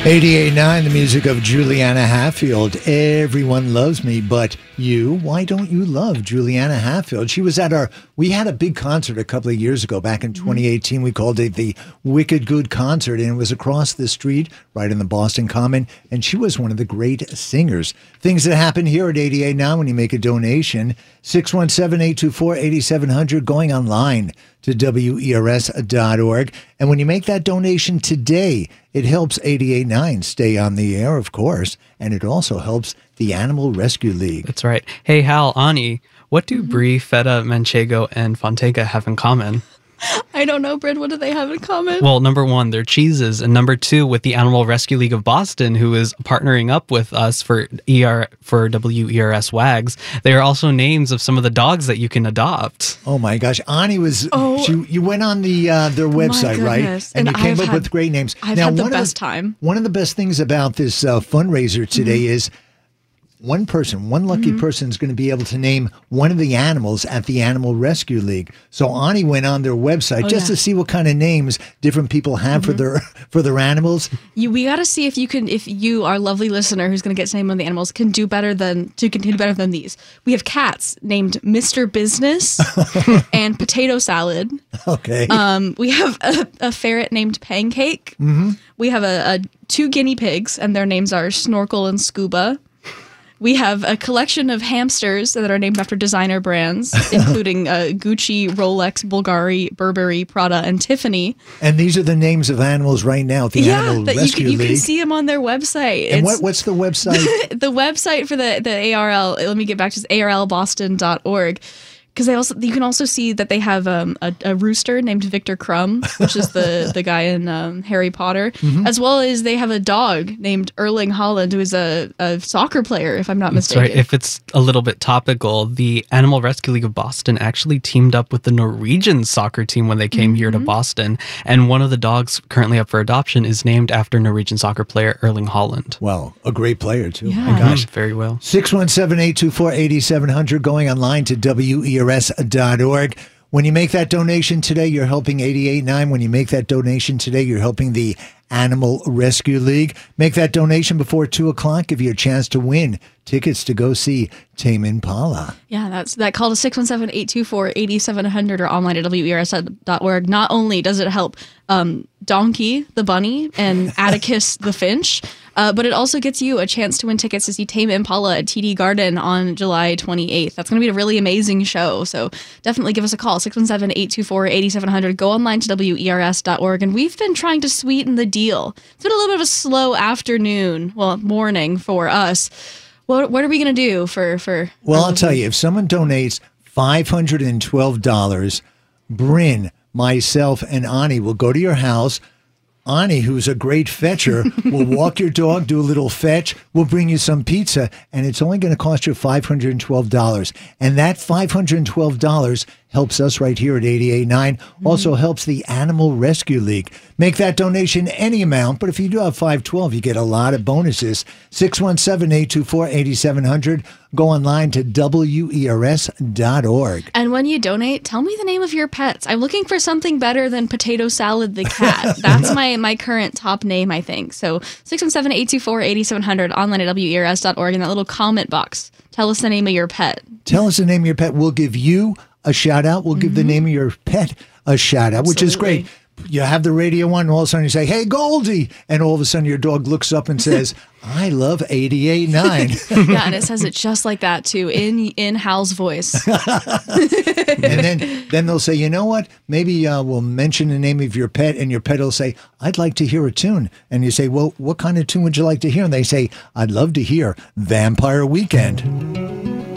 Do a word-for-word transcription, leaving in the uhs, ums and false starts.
eighty-eight point nine, the music of Juliana Hatfield. Everyone loves me, but you. Why don't you love Juliana Hatfield? She was at our, we had a big concert a couple of years ago, back in twenty eighteen. We called it the Wicked Good Concert, and it was across the street, right in the Boston Common, and she was one of the great singers. Things that happen here at eighty-eight point nine when you make a donation, six one seven, eight two four, eight seven zero zero, going online to W E R S dot org. And when you make that donation today, it helps eighty-eight point nine stay on the air, of course, and it also helps the Animal Rescue League. That's right. Hey, Hal, Ani, what do Brie, Feta, Manchego, and Fonseca have in common? I don't know, Bryn. What do they have in common? Well, number one, they're cheeses. And number two, with the Animal Rescue League of Boston, who is partnering up with us for E R for W E R S WAGs, they are also names of some of the dogs that you can adopt. Oh, my gosh. Ani was, Oh. she, you went on the uh, their website, right? goodness. And, And you came I've up had- with great names. I've now, had the one best of, time. One of the best things about this uh, fundraiser today Mm-hmm. is one person, one lucky Mm-hmm. person is going to be able to name one of the animals at the Animal Rescue League. So Ani went on their website Oh, just yeah. to see what kind of names different people have for their for their animals. You, we got to see if you can, if you, our lovely listener, who's going to get to name one of the animals, can do better than to continue better than these. We have cats named Mister Business and Potato Salad. Okay. Um, we have a, a ferret named Pancake. Mm-hmm. We have a, a two guinea pigs, and their names are Snorkel and Scuba. We have a collection of hamsters that are named after designer brands, including uh, Gucci, Rolex, Bulgari, Burberry, Prada, and Tiffany. And these are the names of animals right now at the yeah, Animal that you Rescue can, you League. can see them on their website. and It's- what, what's the website? the website for the, the A R L, let me get back to this, A R L boston dot org. Because they also, you can also see that they have um, a, a rooster named Victor Crumb, which is the, the guy in um, Harry Potter, Mm-hmm. as well as they have a dog named Erling Holland, who is a, a soccer player, if I'm not That's mistaken. right. If it's a little bit topical, the Animal Rescue League of Boston actually teamed up with the Norwegian soccer team when they came here to Boston. And one of the dogs currently up for adoption is named after Norwegian soccer player Erling Haaland. Well, a great player, too. Yeah. My gosh. Mm, very well. six one seven, eight two four, eight seven zero zero, going online to W E R S dot org. When you make that donation today, you're helping eighty-eight point nine. When you make that donation today, you're helping the Animal Rescue League. Make that donation before two o'clock. Give you a chance to win tickets to go see Tame Impala. Yeah, that's that call to six one seven, eight two four, eight seven zero zero or online at W E R S dot org. Not only does it help um, Donkey the bunny and Atticus the finch, uh, but it also gets you a chance to win tickets to see Tame Impala at T D Garden on July twenty-eighth. That's going to be a really amazing show, so definitely give us a call, six one seven, eight two four, eight seven zero zero. Go online to W E R S dot org, and we've been trying to sweeten the deal. It's been a little bit of a slow afternoon, well, morning for us. What, what are we going to do for... for Well, I'll tell you, if someone donates five hundred twelve dollars, Bryn, myself, and Ani will go to your house. Ani, who's a great fetcher, will walk your dog, do a little fetch. We'll bring you some pizza, and it's only going to cost you five hundred twelve dollars. And that five hundred twelve dollars helps us right here at eighty-eight point nine. Also helps the Animal Rescue League. Make that donation any amount, but if you do have five hundred twelve dollars, you get a lot of bonuses. six one seven, eight two four, eight seven zero zero. Go online to W E R S dot org. And when you donate, tell me the name of your pets. I'm looking for something better than Potato Salad the cat. That's my, my current top name, I think. So six one seven, eight two four, eight seven zero zero, online at W E R S dot org, in that little comment box. Tell us the name of your pet. Tell us the name of your pet. We'll give you a shout out. We'll give the name of your pet a shout out, which is Absolutely. great. You have the radio on, and all of a sudden you say, "Hey, Goldie," and all of a sudden your dog looks up and says, "I love eighty-eight point nine." Yeah, and it says it just like that, too, in in Hal's voice. And then, then they'll say, "You know what? Maybe uh, we'll mention the name of your pet," and your pet will say, "I'd like to hear a tune." And you say, "Well, what kind of tune would you like to hear?" And they say, "I'd love to hear Vampire Weekend."